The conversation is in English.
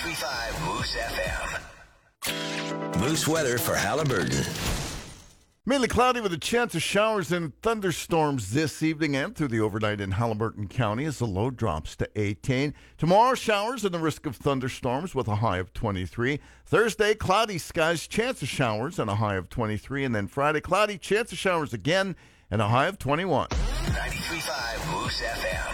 93.5 Moose FM. Moose weather for Halliburton. Mainly cloudy with a chance of showers and thunderstorms this evening and through the overnight in Halliburton County as the low drops to 18. Tomorrow, showers and the risk of thunderstorms with a high of 23. Thursday, cloudy skies, chance of showers and a high of 23. And then Friday, cloudy, chance of showers again and a high of 21. 93.5 Moose FM.